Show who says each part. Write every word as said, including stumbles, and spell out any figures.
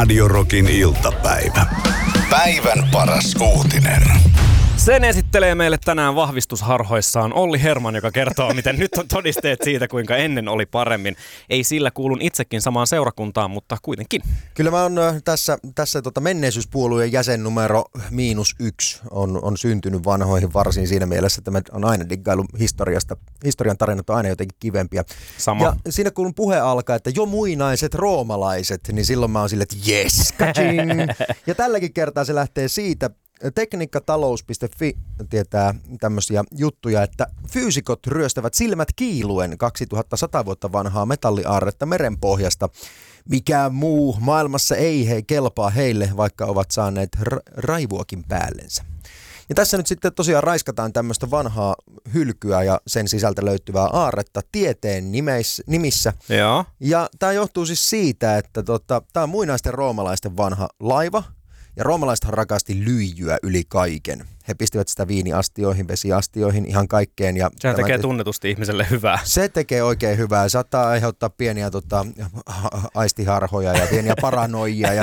Speaker 1: Radio Rockin iltapäivä. Päivän paras uutinen.
Speaker 2: Sen esittelee meille tänään vahvistusharhoissaan Olli Herman, joka kertoo, miten nyt on todisteet siitä, kuinka ennen oli paremmin. Ei sillä kuulun itsekin samaan seurakuntaan, mutta kuitenkin.
Speaker 3: Kyllä mä oon tässä, tässä tota menneisyyspuolueen jäsennumero miinus yksi on, on syntynyt vanhoihin varsin siinä mielessä, että mä on aina diggailu historiasta. Historian tarinat on aina jotenkin kivempiä.
Speaker 2: Sama.
Speaker 3: Ja siinä kun puhe alkaa, että jo muinaiset roomalaiset, niin silloin mä oon silleen, että jes, kaching. Ja tälläkin kertaa se lähtee siitä, Tekniikkatalous piste fi tietää tämmöisiä juttuja, että fyysikot ryöstävät silmät kiiluen kaksituhattasata vuotta vanhaa metalliaarretta merenpohjasta. Mikään muu maailmassa ei he kelpaa heille, vaikka ovat saaneet ra- raivuakin päällensä. Ja tässä nyt sitten tosiaan raiskataan tämmöistä vanhaa hylkyä ja sen sisältä löytyvää aarretta tieteen nimeis, nimissä.
Speaker 2: Joo.
Speaker 3: Ja tämä johtuu siis siitä, että tota, tämä on muinaisten roomalaisten vanha laiva. Ja roomalaisethan rakasti lyijyä yli kaiken. He pistivät sitä viiniastioihin, vesiastioihin, ihan kaikkeen. Ja
Speaker 2: sehän tekee tunnetusti ihmiselle hyvää.
Speaker 3: Se tekee oikein hyvää. Saattaa aiheuttaa pieniä tota, aistiharhoja ja pieniä paranoijia ja